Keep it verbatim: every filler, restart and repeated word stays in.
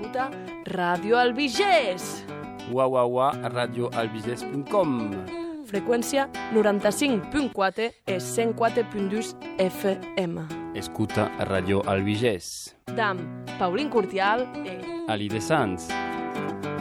escuta Radio Albigès. Ua, ua, ua, radio albigès punt com. Freqüència noranta-cinc punt quatre e cent quatre punt dos F M. Escuta Radio Albigès. Dam Paulín Curtial e Ali de Sants.